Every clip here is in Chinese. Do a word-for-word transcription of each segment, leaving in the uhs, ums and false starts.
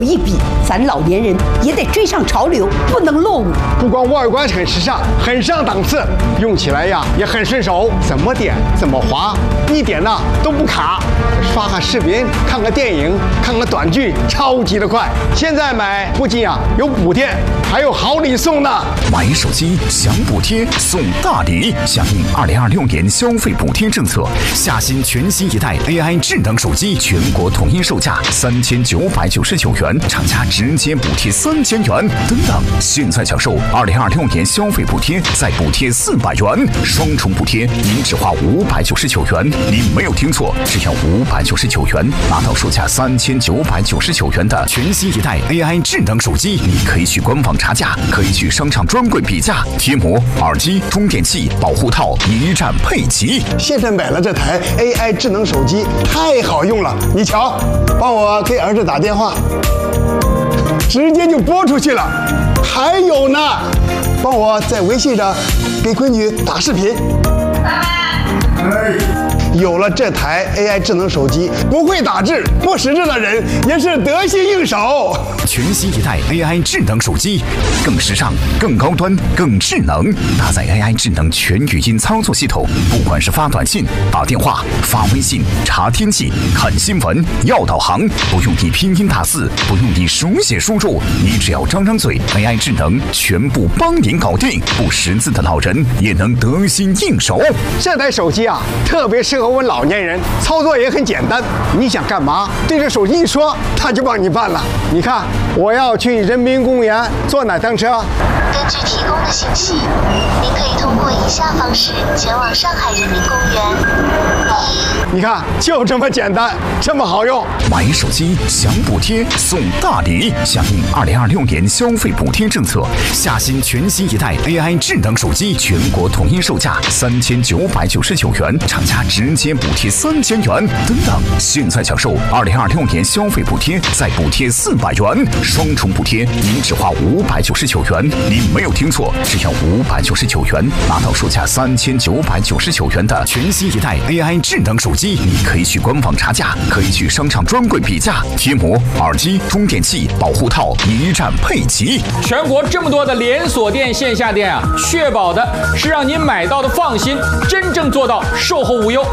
一比，咱老年人也得追上潮流，不能落伍。 不光外观很时尚，很上档次，用起来呀也很顺手，怎么点怎么滑，一点呐都不卡。刷个视频，看个电影，看个短剧，超级的快。现在买不仅啊有补贴，还有好礼送呢。 买手机享补贴送大礼，响应二零二六年消费补贴政策，夏新全新一代 A I 智能手机全国统一售价三千九百九十九元，厂家直接补贴三千元。等等，现在享受二零二六年消费补贴，再补贴四百元，双重补贴，您只花五百九十九元。您没有听错，只要五百九十九元，拿到售价三千九百九十九元的全新一代 A I 智能手机。你可以去官网查价，可以去商场专柜比价，贴膜、耳机、充电器、保护套一站配齐。 现在买了这台 A I 智能手机，太好用了。你瞧，帮我给儿子打电话，直接就拨出去了。还有呢，帮我在微信上给闺女打视频。哎，有了这台 A I 智能手机，不会打字、不识字的人也是得心应手。 全新一代 A I 智能手机，更时尚、更高端、更智能，搭载 A I 智能全语音操作系统，不管是发短信、打电话、发微信、查天气、看新闻、要导航，不用你拼音打字，不用你手写输入，你只要张张嘴 ，A I 智能全部帮您搞定。不识字的老人也能得心应手。 这台手机啊，特别适合我们老年人，操作也很简单。你想干嘛，对着手机一说，它就帮你办了。你看，我要去人民公园坐哪趟车？ 根据提供的信息，您可以通过以下方式前往上海人民公园。一， 你看，就这么简单，这么好用。 买手机享补贴送大礼，响应二零二六年消费补贴政策，夏新全新一代 A I 智能手机全国统一售价三千九百九十九元，厂家直接补贴三千元。等等，现在享受二零二六年消费补贴，再补贴四百元，双重补贴，您只花五百九十九元。您没有听错，只要五百九十九元，拿到售价三千九百九十九元的全新一代 A I 智能手机。你可以去官网查价，可以去商场专柜比价，贴膜、耳机、充电器、保护套一站配齐。 全国这么多的连锁店、线下店啊，确保的是让您买到的放心，真正做到售后无忧。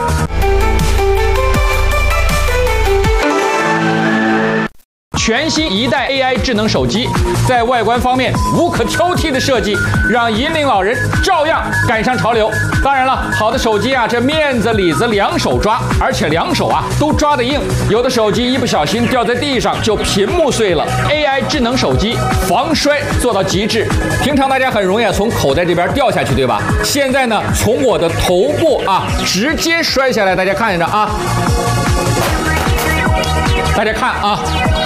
全新一代 A I 智能手机，在外观方面无可挑剔的设计，让引领老人照样赶上潮流。当然了，好的手机啊，这面子里子两手抓，而且两手啊都抓得硬。有的手机一不小心掉在地上就屏幕碎了。A I 智能手机防摔做到极致。平常大家很容易啊从口袋这边掉下去，对吧？现在呢，从我的头部啊直接摔下来，大家看着啊，大家看啊。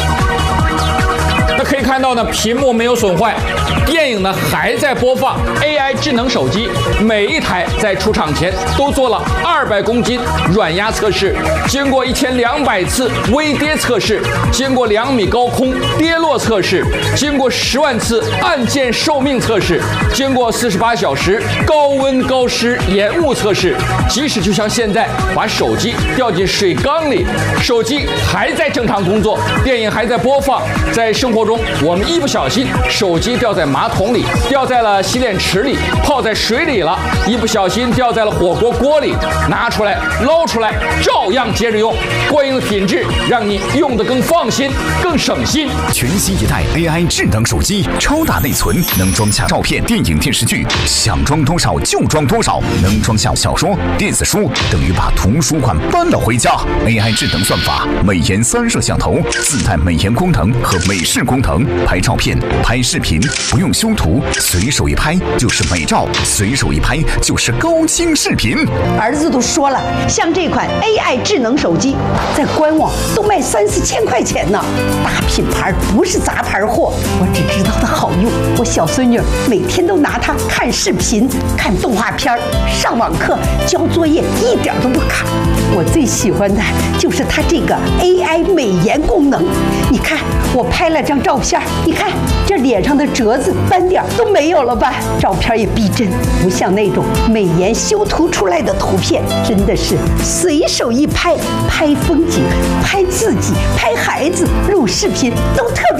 那可以看到呢，屏幕没有损坏，电影呢还在播放。A I 智能手机每一台在出厂前都做了二百公斤软压测试，经过一千两百次微跌测试，经过两米高空跌落测试，经过十万次按键寿命测试，经过四十八小时高温高湿延误测试。即使就像现在把手机掉进水缸里，手机还在正常工作，电影还在播放。在生活中，我们一不小心手机掉在马桶里，掉在了洗脸池里，泡在水里了，一不小心掉在了火锅锅里，拿出来捞出来照样接着用，过硬的品质让你用得更放心更省心。 全新一代 A I 智能手机，超大内存，能装下照片、电影、电视剧，想装多少就装多少，能装下小说、电子书，等于把图书馆搬了回家。 A I 智能算法，美颜三摄像头，自带美颜功能和美视功能，拍照片、拍视频不用修图，随手一拍就是美照，随手一拍就是高清视频。 儿子都说了，像这款 A I 智能手机，在官网都卖三四千块钱呢，大品牌不是杂牌货。我只知道它好用，我小孙女每天都拿它看视频、看动画片、上网课、交作业，一点都不卡。我最喜欢的就是它这个 A I 美颜功能。你看，我拍了张照片，你看这脸上的褶子斑点都没有了吧？照片也逼真，不像那种美颜修图出来的图片，真的是随手一拍，拍风景、拍自己、拍孩子、录视频都特别。